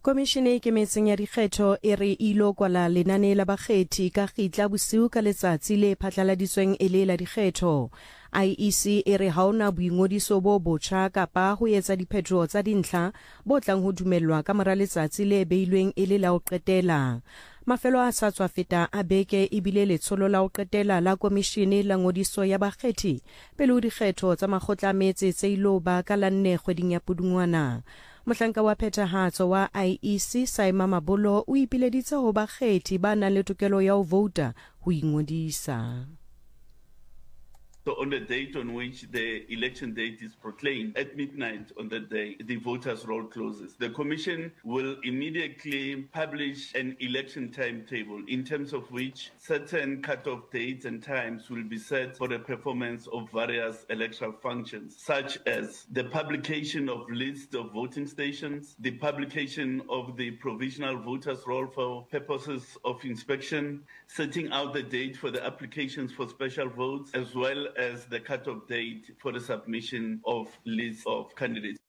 Komishene e Ikemetseng ya Dikgetho e re ilo kwala lenane la bakgethi ka gitla bosiu ka letsatsi le phatlaladitsweng e le la dikgetho. IEC e re haona boingodiso bo botjha kapa ho etsa diphetoho tsa dintlha bo tlang ho dumellwa ka mora letsatsi le beilweng e le la ho qetela. Mafelo a sa tswa feta a beke e bile letsholo la ho qetela la komishene la ngodiso ya bakgethi pele ho dikgetho tsa makgotla a metse tse ilo ba ka la 4 kgweding ya Pudungwana. Mohlanka wa phethahatso wa IEC Saima Mabolo o ipileditse ho bakgethi ba nang le tokelo ya ho vouta ho ingodisa. So on the date on which the election date is proclaimed, at midnight on that day, the voters' roll closes. The Commission will immediately publish an election timetable in terms of which certain cut-off dates and times will be set for the performance of various electoral functions, such as the publication of lists of voting stations, the publication of the provisional voters' roll for purposes of inspection, setting out the date for the applications for special votes, as well as the cut-off date for the submission of lists of candidates.